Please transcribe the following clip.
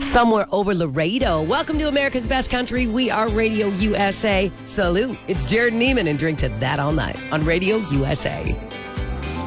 somewhere over Laredo. Welcome to America's Best Country. We are Radio USA. Salute. It's Jared Neiman and Drink to That All Night on Radio USA.